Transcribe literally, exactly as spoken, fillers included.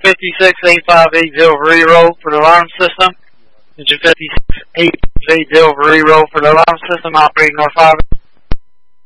fifty-six eight five eight zero for re-roll for the alarm system. Engine fifty-six eight five eight zero for re-roll for the alarm system, operating North five.